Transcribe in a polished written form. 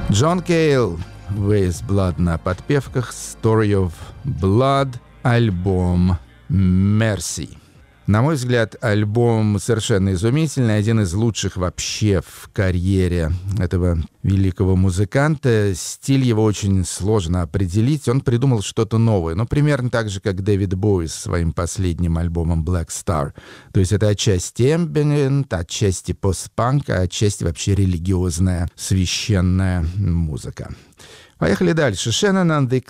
Джон Кейл, With Blood на подпевках, Story of Blood, альбом Mercy. На мой взгляд, альбом совершенно изумительный, один из лучших вообще в карьере этого великого музыканта. Стиль его очень сложно определить, он придумал что-то новое, но примерно так же, как Дэвид Боуи со своим последним альбомом Black Star. То есть это отчасти эмбиент, отчасти постпанк, а отчасти вообще религиозная, священная музыка. Поехали дальше. Shannon and the